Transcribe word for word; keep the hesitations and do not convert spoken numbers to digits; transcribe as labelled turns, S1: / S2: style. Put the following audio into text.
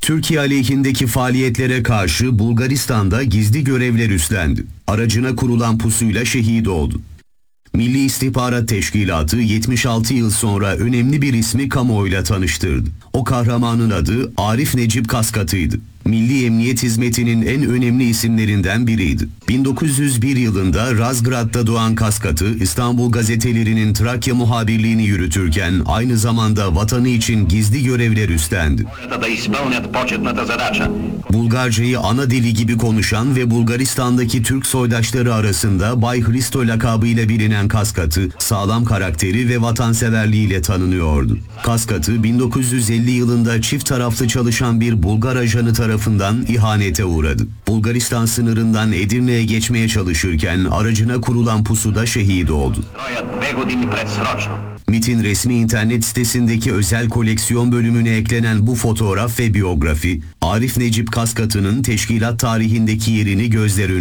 S1: Türkiye aleyhindeki faaliyetlere karşı Bulgaristan'da gizli görevler üstlendi. Aracına kurulan pusuyla şehit oldu. Milli İstihbarat Teşkilatı yetmiş altı yıl sonra önemli bir ismi kamuoyuyla tanıştırdı. O kahramanın adı Arif Necip Kaskatı'ydı. Milli Emniyet Hizmeti'nin en önemli isimlerinden biriydi. bin dokuz yüz bir yılında Razgrad'da doğan Kaskatı, İstanbul gazetelerinin Trakya muhabirliğini yürütürken aynı zamanda vatanı için gizli görevler üstlendi. Bulgarcayı ana dili gibi konuşan ve Bulgaristan'daki Türk soydaşları arasında Bay Hristo lakabıyla bilinen Kaskatı, sağlam karakteri ve vatanseverliğiyle tanınıyordu. Kaskatı, bin dokuz yüz elli yılında çift taraflı çalışan bir Bulgar ajanı tarafından ihanete uğradı. Bulgaristan sınırından Edirne'ye geçmeye çalışırken aracına kurulan pusuda şehit oldu. MİT'in resmi internet sitesindeki özel koleksiyon bölümüne eklenen bu fotoğraf ve biyografi, Arif Necip Kaskatı'nın teşkilat tarihindeki yerini gözler önüne